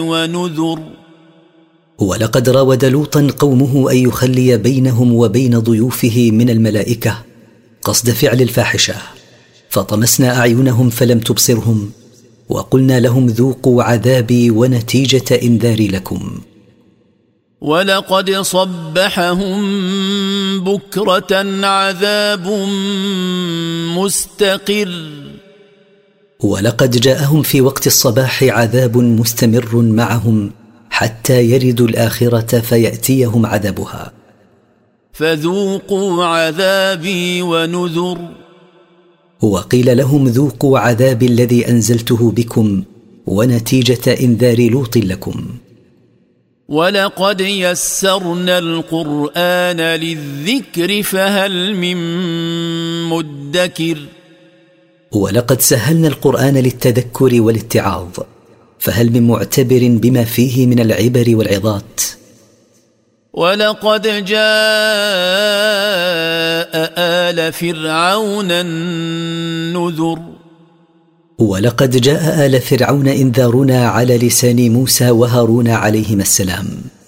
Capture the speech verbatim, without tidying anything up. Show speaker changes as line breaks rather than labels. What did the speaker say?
ونذر.
ولقد راود لوطا قومه أن يخلي بينهم وبين ضيوفه من الملائكة قصد فعل الفاحشة، فطمسنا أعينهم فلم تبصرهم، وقلنا لهم ذوقوا عذابي ونتيجة إنذاري لكم.
ولقد صبحهم بكرة عذاب مستقر.
ولقد جاءهم في وقت الصباح عذاب مستمر معهم حتى يردوا الآخرة فيأتيهم عذابها.
فذوقوا عذابي ونذر.
وقيل لهم ذوقوا عذابي الذي أنزلته بكم ونتيجة إنذار لوط لكم.
ولقد يسرنا القرآن للذكر فهل من مدكر.
ولقد سهلنا القرآن للتذكر والاتعاظ، فهل من معتبر بما فيه من العبر والعظات.
ولقد جاء آل فرعون النذر.
ولقد جاء آل فرعون إنذارنا على لسان موسى وهارون عليهما السلام.